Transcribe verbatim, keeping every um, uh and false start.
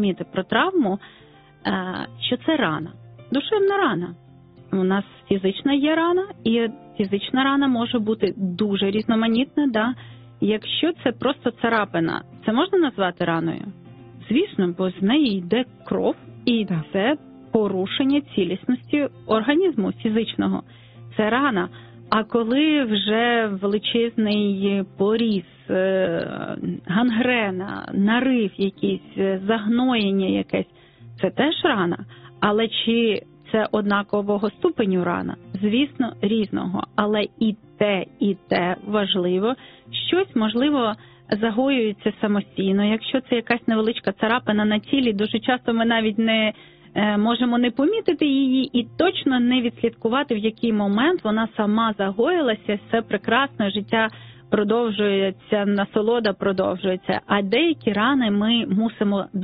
зрозуміти про травму, що це рана, душевна рана. У нас фізична є рана, і фізична рана може бути дуже різноманітна. Да? Якщо це просто царапина, це можна назвати раною? Звісно, бо з неї йде кров, і так. це порушення цілісності організму фізичного. Це рана. А коли вже величезний поріз, гангрена, нарив якийсь, загноєння якесь, це теж рана. Але чи це однакового ступеню рана? Звісно, різного. Але і те, і те важливо. Щось, можливо, загоюється самостійно. Якщо це якась невеличка царапина на тілі, дуже часто ми навіть не можемо не помітити її і точно не відслідкувати, в який момент вона сама загоїлася, все прекрасно, життя продовжується, насолода продовжується. А деякі рани ми мусимо